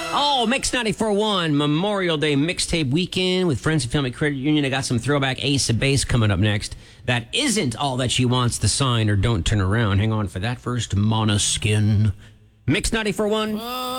Oh, Mix 94.1 Memorial Day mixtape weekend with Friends and Family Credit Union. I got some throwback Ace of Base coming up next. That isn't all that she wants, the sign or Don't Turn Around. Hang on for that first. Måneskin. Mix 94.1.